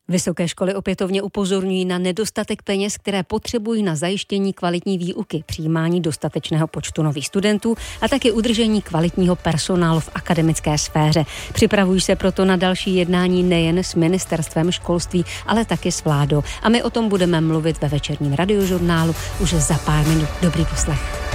Vysoké školy opětovně upozorňují na nedostatek peněz, které potřebují na zajištění kvalitní výuky, přijímání dostatečného počtu nových studentů a také udržení kvalitního personálu v akademické sféře. Připravují se proto na další jednání nejen s ministerstvem školství, ale taky s vládou. A my o tom budeme mluvit ve večerním radiožurnálu už za pár minut. Dobrý poslech.